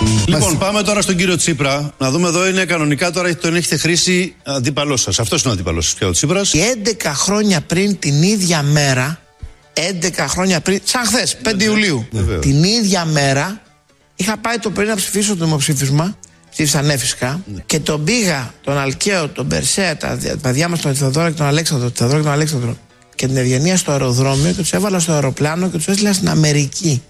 Λοιπόν, πάμε τώρα στον κύριο Τσίπρα. Να δούμε εδώ, είναι κανονικά τώρα τον έχετε χρήσει αντίπαλό σας. Αυτός είναι ο αντίπαλος σας πια, ο Τσίπρας. 11 χρόνια πριν την ίδια μέρα, 11 χρόνια πριν, σαν χθες, 5 Ιουλίου, την ίδια μέρα, είχα πάει το πρωί να ψηφίσω το δημοψήφισμα. Ψήφισα ναι φυσικά. Και τον πήγα, τον Αλκαίο, τον Περσέα, τα παιδιά μας, τον Θεοδόρα και τον Αλέξανδρο, και την Ευγενία στο αεροδρόμιο και τους έβαλα στο αεροπλάνο και τους έστειλα στην Αμερική.